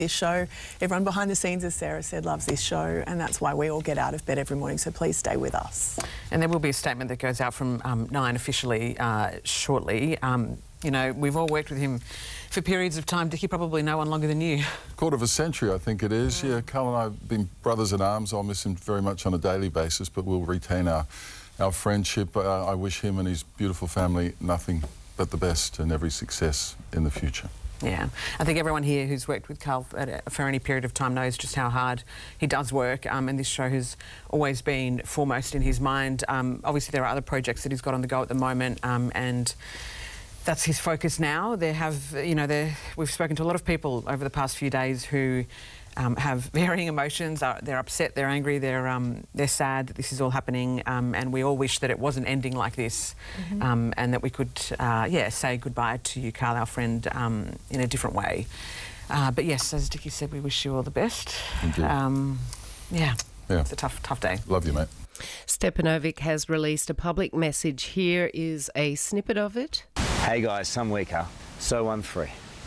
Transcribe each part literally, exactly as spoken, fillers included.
this show. Everyone behind the scenes, as Sarah said, loves this show, and that's why we all get out of bed every morning, so please stay with us. And there will be a statement that goes out from um, Nine officially uh, shortly. Um, you know, we've all worked with him for periods of time. Dickie, probably no one longer than you. Quarter of a century, I think it is. Yeah, Carl and I have been brothers in arms. I'll miss him very much on a daily basis, but we'll retain our, our friendship. Uh, I wish him and his beautiful family nothing but the best and every success in the future. Yeah, I think everyone here who's worked with Carl for any period of time knows just how hard he does work, um, and this show has always been foremost in his mind. Um, obviously, there are other projects that he's got on the go at the moment, um, and that's his focus now. There have, you know, there, we've spoken to a lot of people over the past few days who um, have varying emotions. Uh, they're upset, they're angry, they're um, they're sad that this is all happening, um, and we all wish that it wasn't ending like this, mm-hmm. um, and that we could, uh, yeah, say goodbye to you, Carl, our friend, um, in a different way. Uh, but yes, as Dickie said, we wish you all the best. Um, yeah, yeah, it's a tough, tough day. Love you, mate. Stepanovic has released a public message. Here is a snippet of it. Hey guys, some weaker, so I'm free.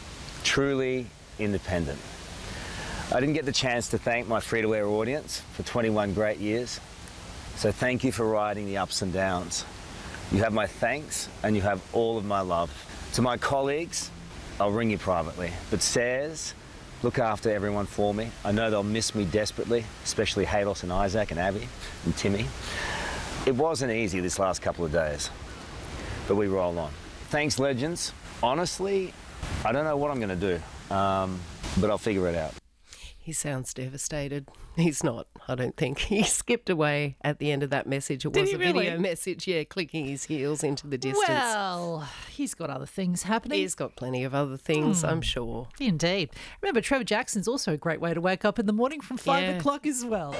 Truly independent. I didn't get the chance to thank my free-to-air audience for twenty-one great years, so thank you for riding the ups and downs. You have my thanks and you have all of my love. To my colleagues, I'll ring you privately, but Sares, look after everyone for me. I know they'll miss me desperately, especially Halos and Isaac and Abby and Timmy. It wasn't easy this last couple of days, but we roll on. Thanks, legends. Honestly, I don't know what I'm going to do, um, but I'll figure it out. He sounds devastated. He's not, I don't think. He skipped away at the end of that message. It Did was he a really? video message, yeah, clicking his heels into the distance. Well, he's got other things happening. He's got plenty of other things, mm. I'm sure. Indeed. Remember, Trevor Jackson's also a great way to wake up in the morning from five Yeah. o'clock as well.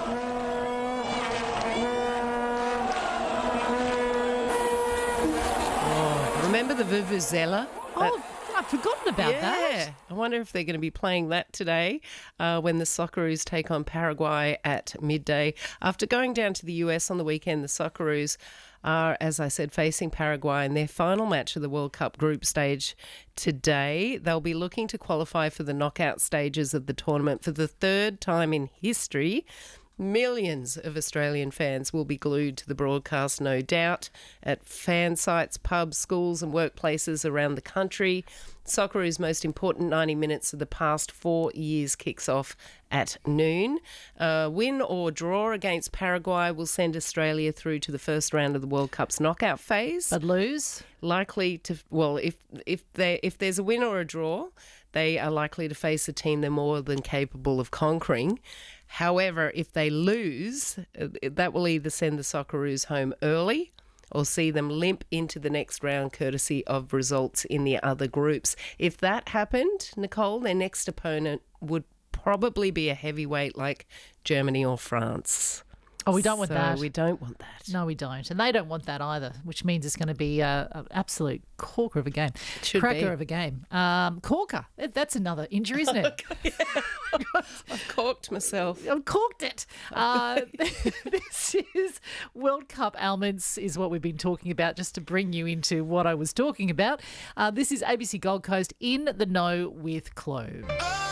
Oh, remember the Vuvuzela? Oh, I've forgotten about yeah. that. I wonder if they're going to be playing that today uh, when the Socceroos take on Paraguay at midday. After going down to the U S on the weekend, the Socceroos are, as I said, facing Paraguay in their final match of the World Cup group stage today. They'll be looking to qualify for the knockout stages of the tournament for the third time in history. Millions of Australian fans will be glued to the broadcast, no doubt, at fan sites, pubs, schools and workplaces around the country. Socceroos' most important ninety minutes of the past four years kicks off at noon. Uh, win or draw against Paraguay will send Australia through to the first round of the World Cup's knockout phase. But lose? Likely to, well, if if they if there's a win or a draw, they are likely to face a team they're more than capable of conquering. However, if they lose, that will either send the Socceroos home early or see them limp into the next round courtesy of results in the other groups. If that happened, Nicole, their next opponent would probably be a heavyweight like Germany or France. Oh, we don't want so that. we don't want that. No, we don't. And they don't want that either, which means it's going to be an absolute corker of a game. Should Cracker be. of a game. Um, corker. That's another injury, isn't it? I've corked myself. I've corked it. Uh, this is World Cup ailments is what we've been talking about, just to bring you into what I was talking about. Uh, this is A B C Gold Coast in the know with Chloe.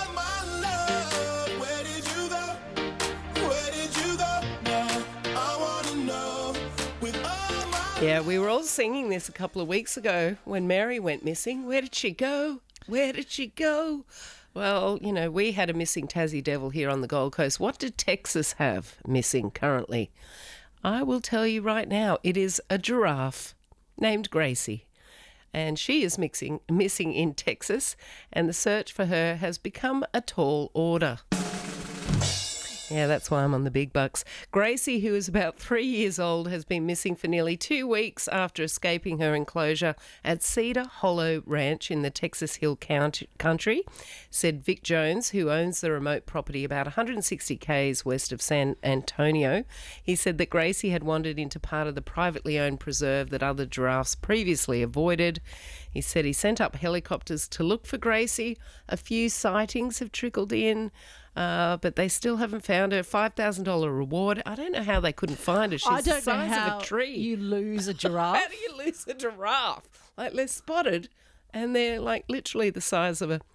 Yeah, we were all singing this a couple of weeks ago when Mary went missing. Where did she go? Where did she go? Well, you know, we had a missing Tassie Devil here on the Gold Coast. What did Texas have missing currently? I will tell you right now, it is a giraffe named Gracie. And she is mixing, missing in Texas, and the search for her has become a tall order. Yeah, that's why I'm on the big bucks. Gracie, who is about three years old, has been missing for nearly two weeks after escaping her enclosure at Cedar Hollow Ranch in the Texas Hill Country, said Vic Jones, who owns the remote property about one hundred sixty kays west of San Antonio. He said that Gracie had wandered into part of the privately owned preserve that other giraffes previously avoided. He said he sent up helicopters to look for Gracie. A few sightings have trickled in. Uh, but they still haven't found her. five thousand dollars reward. I don't know how they couldn't find her. She's I don't the size know how of a tree. you lose a giraffe. How do you lose a giraffe? Like, they're spotted and they're like literally the size of a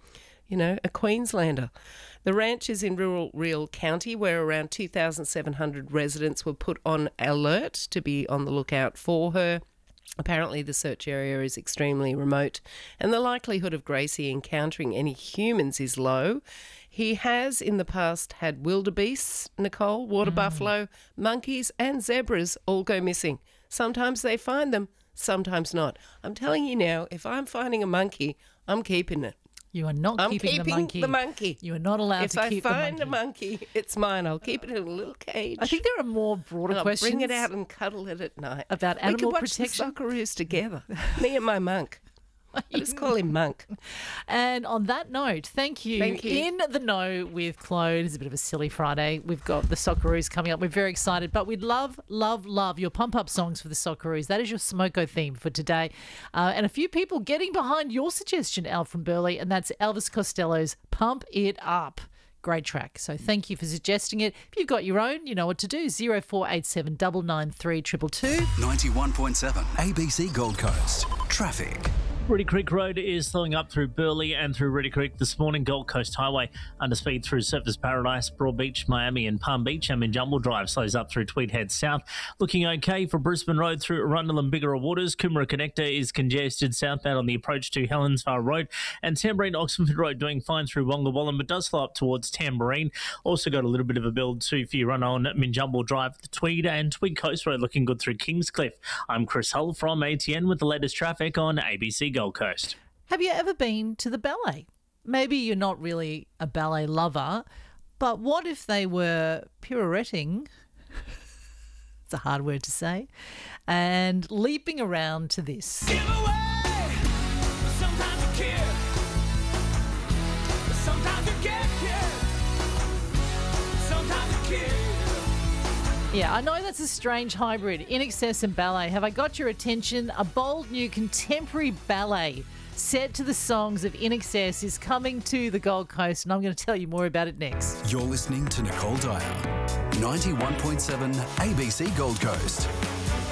you know, a Queenslander. The ranch is in rural Real County, where around two thousand seven hundred residents were put on alert to be on the lookout for her. Apparently the search area is extremely remote and the likelihood of Gracie encountering any humans is low. He has in the past had wildebeests, Nicole, water mm. buffalo, monkeys and zebras all go missing. Sometimes they find them, sometimes not. I'm telling you now, if I'm finding a monkey, I'm keeping it. You are not I'm keeping, keeping the monkey. the monkey. You are not allowed if to I keep find the monkey. a monkey, it's mine. I'll keep it in a little cage. I think there are more broader and I'll questions. bring it out and cuddle it at night. About animal we could watch protection? the Socceroos together. Me and my monk. I just call him Monk. And on that note, thank you. Thank you. In the Know with Claude. It's a bit of a silly Friday. We've got the Socceroos coming up. We're very excited, but we'd love, love, love your pump-up songs for the Socceroos. That is your Smoko theme for today. Uh, and a few people getting behind your suggestion, Al from Burleigh, and that's Elvis Costello's Pump It Up. Great track. So thank you for suggesting it. If you've got your own, you know what to do. zero four eight seven nine nine three two two two. ninety-one point seven A B C Gold Coast. Traffic. Reedy Creek Road is slowing up through Burleigh and through Reedy Creek this morning. Gold Coast Highway under speed through Surfers Paradise, Broad Beach, Miami and Palm Beach. And Minjumble Drive slows up through Tweed Head South. Looking okay for Brisbane Road through Arundel and Bigara Waters. Coomera Connector is congested southbound on the approach to Helensvale Road. And Tamborine Oxford Road doing fine through Wonga Wallen, but does slow up towards Tamborine. Also got a little bit of a build too for your run on Minjumble Drive, the Tweed and Tweed Coast Road looking good through Kingscliff. I'm Chris Hull from A T N with the latest traffic on A B C Gold Coast. Have you ever been to the ballet? Maybe you're not really a ballet lover, but what if they were pirouetting, it's a hard word to say, and leaping around to this? Give away. Sometimes you care. Sometimes you get care. Sometimes you care. Yeah, I know that's a strange hybrid. In Excess and ballet. Have I got your attention? A bold new contemporary ballet set to the songs of In Excess is coming to the Gold Coast, and I'm going to tell you more about it next. You're listening to Nicole Dyer. ninety-one point seven A B C Gold Coast.